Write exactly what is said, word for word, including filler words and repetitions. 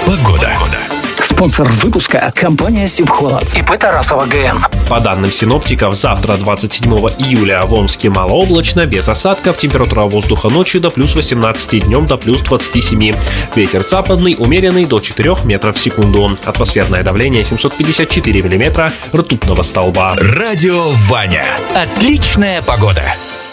Погода. Спонсор выпуска – компания Сибхолод. ИП Тарасова ГМ. По данным синоптиков, завтра, двадцать седьмого июля, в Омске малооблачно, без осадков, температура воздуха ночью до плюс восемнадцати, днем до плюс двадцати семи. Ветер западный, умеренный до четырёх метров в секунду. Атмосферное давление семьсот пятьдесят четыре миллиметра ртутного столба. Радио Ваня. Отличная погода.